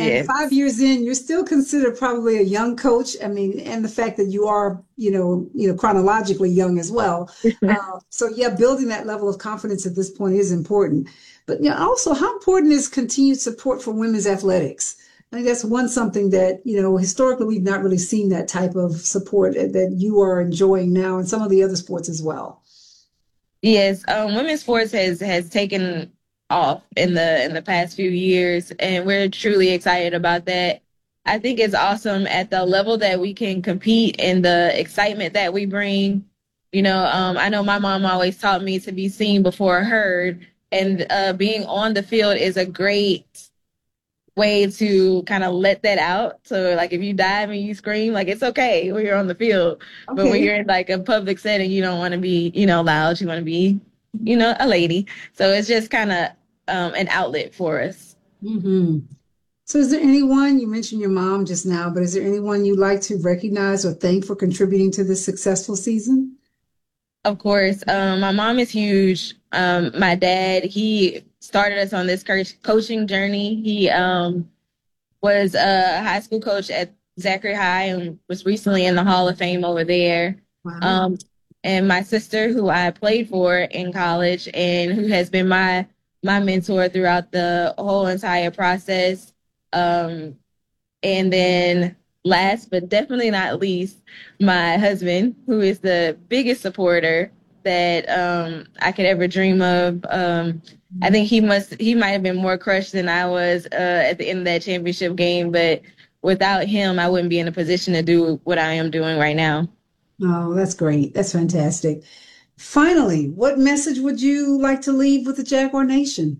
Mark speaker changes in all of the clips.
Speaker 1: And
Speaker 2: Yes.
Speaker 1: 5 years in, you're still considered probably a young coach. I mean, and the fact that you are, chronologically young as well. So yeah, building that level of confidence at this point is important. But also how important is continued support for women's athletics? I think that's something that, historically we've not really seen that type of support that you are enjoying now and some of the other sports as well.
Speaker 2: Yes, women's sports has taken off in the past few years, and we're truly excited about that. I think it's awesome at the level that we can compete and the excitement that we bring. I know my mom always taught me to be seen before heard, and being on the field is a great way to kind of let that out. So like if you dive and you scream, like it's okay when you're on the field. But when
Speaker 1: Okay.
Speaker 2: you're in like a public setting, you don't want to be, loud. You want to be, a lady. So it's just kind of an outlet for us.
Speaker 1: Hmm. So is there anyone, you mentioned your mom just now, but is there anyone you'd like to recognize or thank for contributing to this successful season?
Speaker 2: Of course, my mom is huge. My dad, he started us on this coaching journey. He was a high school coach at Zachary High and was recently in the Hall of Fame over there.
Speaker 1: Wow.
Speaker 2: Um, and my sister, who I played for in college and who has been my mentor throughout the whole entire process. Um, and then last but definitely not least, my husband, who is the biggest supporter that I could ever dream of. I think he might have been more crushed than I was at the end of that championship game, but without him, I wouldn't be in a position to do what I am doing right now.
Speaker 1: Oh, that's great. That's fantastic. Finally, what message would you like to leave with the Jaguar Nation?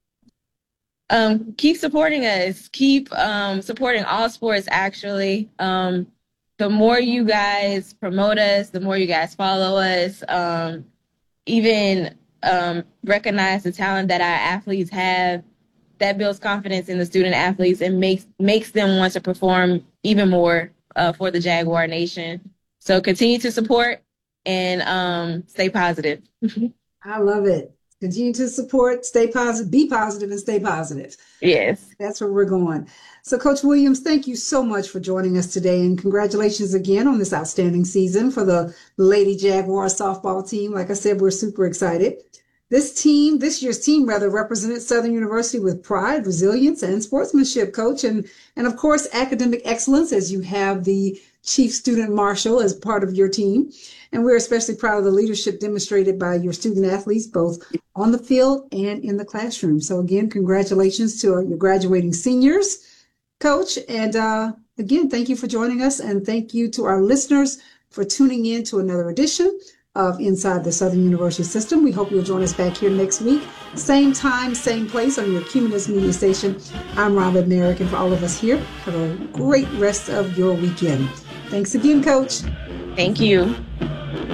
Speaker 2: Keep supporting us. Keep supporting all sports, actually. The more you guys promote us, the more you guys follow us, even recognize the talent that our athletes have, that builds confidence in the student athletes and makes them want to perform even more for the Jaguar Nation. So continue to support and stay positive.
Speaker 1: I love it. Continue to support, stay positive, be positive, and stay positive.
Speaker 2: Yes.
Speaker 1: That's where we're going. So, Coach Williams, thank you so much for joining us today, and congratulations again on this outstanding season for the Lady Jaguar softball team. Like I said, we're super excited. This year's team rather, represented Southern University with pride, resilience, and sportsmanship, Coach, and of course, academic excellence, as you have the chief student marshal as part of your team. And we're especially proud of the leadership demonstrated by your student athletes, both on the field and in the classroom. So again, congratulations to your graduating seniors, Coach. And again, thank you for joining us. And thank you to our listeners for tuning in to another edition of Inside the Southern University System. We hope you'll join us back here next week. Same time, same place on your Cumulus Media Station. I'm Robin Merrick, and for all of us here, have a great rest of your weekend. Thanks again, Coach.
Speaker 2: Thank you.